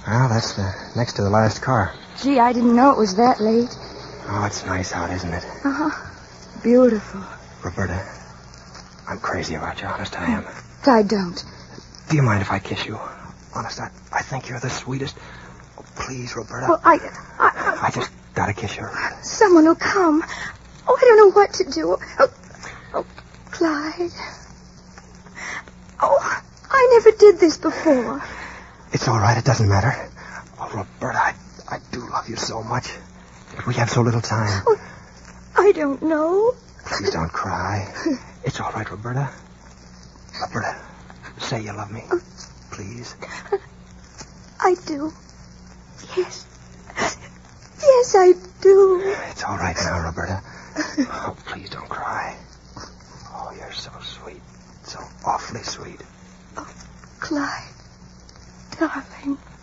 Well, that's next to the last car. Gee, I didn't know it was that late. Oh, it's nice out, isn't it? Uh-huh. Beautiful. Roberta, I'm crazy about you, honest I am. I don't. Do you mind if I kiss you? Honest, I think you're the sweetest. Oh, please, Roberta. Well, I just gotta kiss you. Someone will come. Oh, I don't know what to do. Oh, Clyde. Oh, I never did this before. It's all right. It doesn't matter. Oh, Roberta, I do love you so much. But we have so little time. Oh, I don't know. Please don't cry. It's all right, Roberta. Roberta, say you love me. Please. I do. Yes. Yes, I do. It's all right now, Roberta. Oh, please don't cry. Oh, you're so sweet. So awfully sweet. Oh, Clyde, darling.